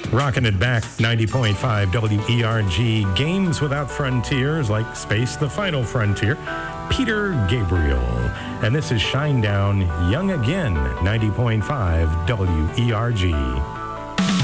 Rocking it back, 90.5 WERG. Games Without Frontiers, like Space, the Final Frontier. Peter Gabriel. And this is Shinedown, Young Again, 90.5 WERG.